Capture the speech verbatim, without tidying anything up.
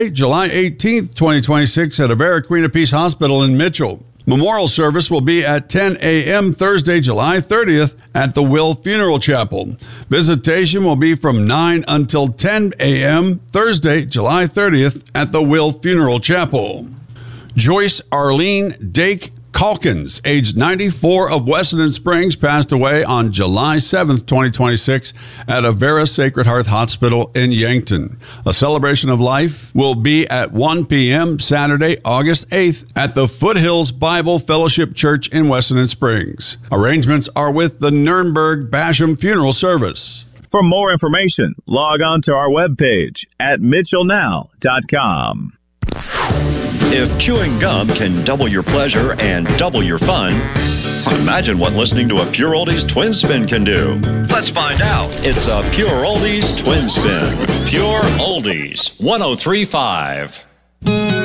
July eighteenth, twenty twenty-six at Avera Queen of Peace Hospital in Mitchell. Memorial service will be at ten a.m. Thursday, July thirtieth at the Will Funeral Chapel. Visitation will be from nine until ten a.m. Thursday, July thirtieth at the Will Funeral Chapel. Joyce Arlene Dake Calkins, aged ninety-four, of Wessenden Springs, passed away on July seventh, twenty twenty-six at Avera Sacred Heart Hospital in Yankton. A celebration of life will be at one p.m. Saturday, August eighth at the Foothills Bible Fellowship Church in Wessenden Springs. Arrangements are with the Nurnberg Basham Funeral Service. For more information, log on to our webpage at mitchell now dot com. If chewing gum can double your pleasure and double your fun, imagine what listening to a Pure Oldies Twin Spin can do. Let's find out. It's a Pure Oldies Twin Spin. Pure Oldies, one oh three point five.